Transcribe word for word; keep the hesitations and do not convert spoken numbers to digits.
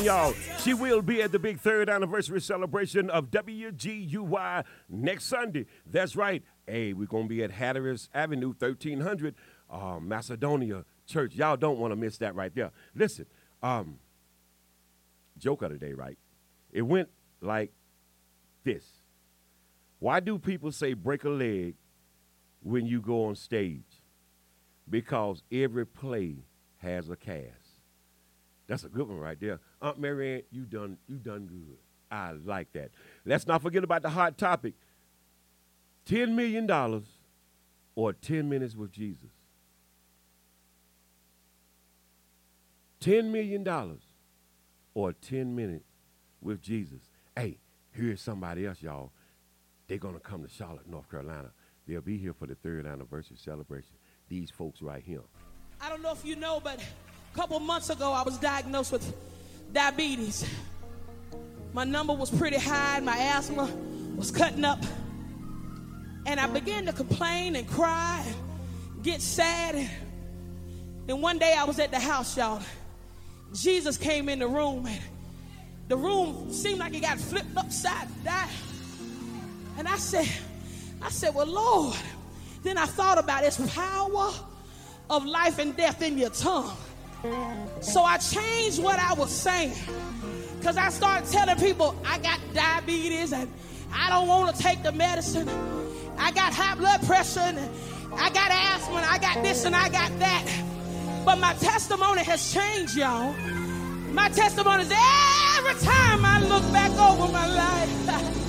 Y'all, she will be at the big third anniversary celebration of W G U Y next Sunday. That's right. Hey, we're going to be at Hatteras Avenue, thirteen hundred, uh, Macedonia Church. Y'all don't want to miss that right there. Listen, um, joke of the day, right? It went like this. Why do people say break a leg when you go on stage? Because every play has a cast. That's a good one right there. Aunt Marianne, you done you done good. I like that. Let's not forget about the hot topic. ten million dollars or ten minutes with Jesus. ten million dollars or ten minutes with Jesus. Hey, here's somebody else, y'all. They're going to come to Charlotte, North Carolina. They'll be here for the third anniversary celebration. These folks right here. I don't know if you know, but a couple months ago, I was diagnosed with diabetes. My number was pretty high, and my asthma was cutting up. And I began to complain and cry and get sad. And one day I was at the house, y'all. Jesus came in the room, and the room seemed like it got flipped upside down. And I said, I said, well, Lord. Then I thought about this power of life and death in your tongue. So I changed what I was saying. Because I started telling people I got diabetes and I don't want to take the medicine. I got high blood pressure and I got asthma and I got this and I got that. But my testimony has changed, y'all. My testimony is every time I look back over my life,